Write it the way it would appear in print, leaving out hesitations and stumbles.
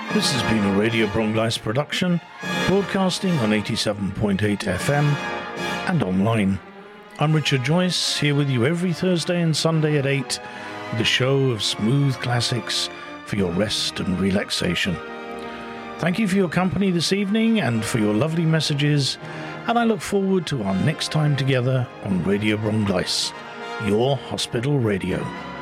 This has been a Radio Brongleis production, broadcasting on 87.8 FM and online. I'm Richard Joyce, here with you every Thursday and Sunday at 8, with a show of smooth classics for your rest and relaxation. Thank you for your company this evening and for your lovely messages, and I look forward to our next time together on Radio Brongleis, your hospital radio.